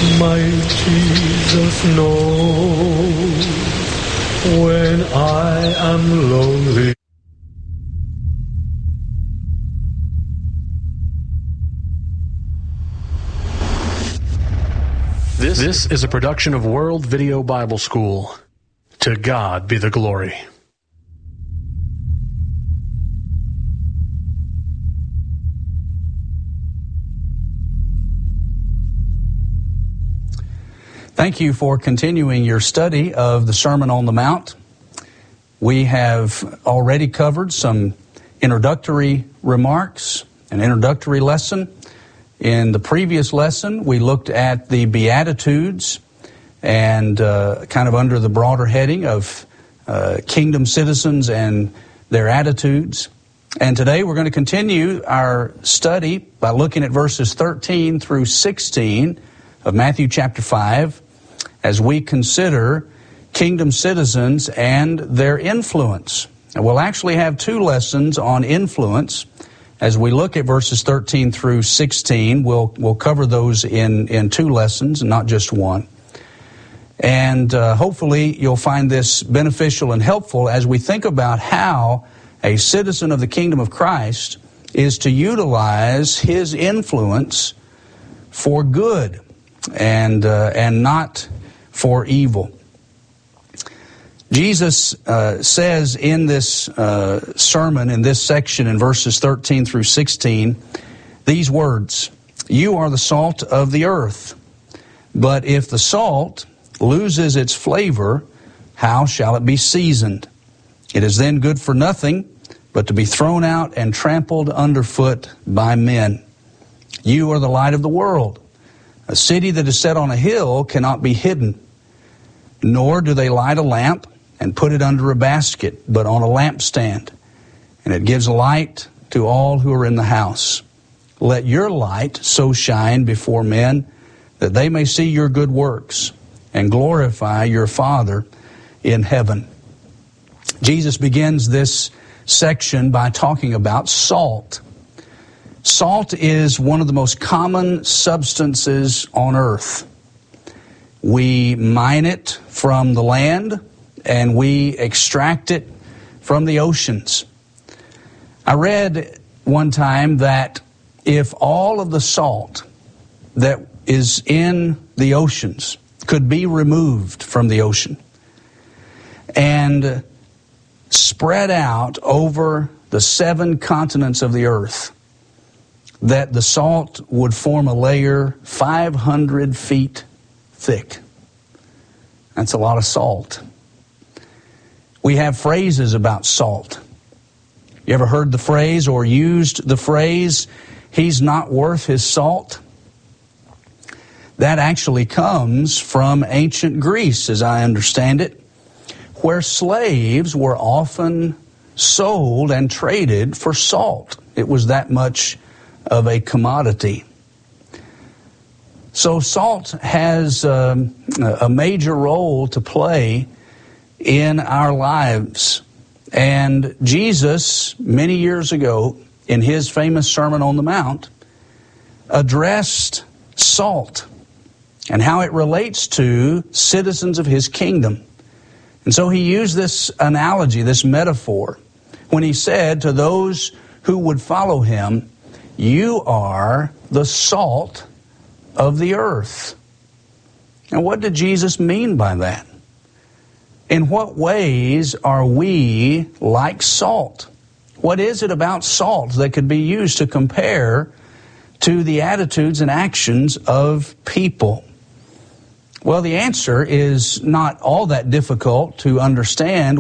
My Jesus knows when I am lonely. This is a production of World Video Bible School. To God be the glory. Thank you for continuing your study of the Sermon on the Mount. We have already covered some introductory remarks, an introductory lesson. In the previous lesson, we looked at the Beatitudes and kind of under the broader heading of kingdom citizens and their attitudes. And today we're going to continue our study by looking at verses 13 through 16 of Matthew chapter 5 as we consider kingdom citizens and their influence. And we'll actually have two lessons on influence. As we look at verses 13 through 16, we'll cover those in two lessons, not just one. And hopefully you'll find this beneficial and helpful as we think about how a citizen of the kingdom of Christ is to utilize his influence for good and not for evil. Jesus says in this sermon, in this section, in verses 13 through 16, these words, "You are the salt of the earth. But if the salt loses its flavor, how shall it be seasoned? It is then good for nothing, but to be thrown out and trampled underfoot by men. You are the light of the world. A city that is set on a hill cannot be hidden. Nor do they light a lamp and put it under a basket, but on a lampstand, and it gives light to all who are in the house. Let your light so shine before men that they may see your good works and glorify your Father in heaven." Jesus begins this section by talking about salt. Salt is one of the most common substances on earth. We mine it from the land and we extract it from the oceans. I read one time that if all of the salt that is in the oceans could be removed from the ocean and spread out over the 7 continents of the earth, that the salt would form a layer 500 feet thick. That's a lot of salt. We have phrases about salt. You ever heard the phrase or used the phrase, "He's not worth his salt"? That actually comes from ancient Greece, as I understand it, where slaves were often sold and traded for salt. It was that much of a commodity. So salt has a major role to play in our lives. And Jesus, many years ago, in his famous Sermon on the Mount, addressed salt and how it relates to citizens of his kingdom. And so he used this analogy, this metaphor, when he said to those who would follow him, "You are the salt of the earth." And what did Jesus mean by that? In what ways are we like salt? What is it about salt that could be used to compare to the attitudes and actions of people? Well, the answer is not all that difficult to understand